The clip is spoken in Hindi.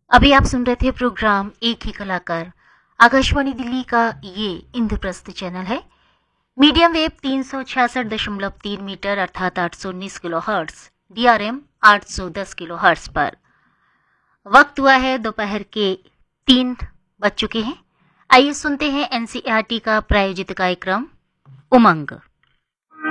अभी आप सुन रहे थे प्रोग्राम एक ही कलाकार। आकाशवाणी दिल्ली का ये इंद्रप्रस्थ चैनल है। मीडियम वेव 366.3 मीटर अर्थात 819 kilo hertz, DRM 810 kilo hertz पर। वक्त हुआ है दोपहर के 3 बज चुके हैं। आइए सुनते हैं NCERT का प्रायोजित कार्यक्रम उमंग।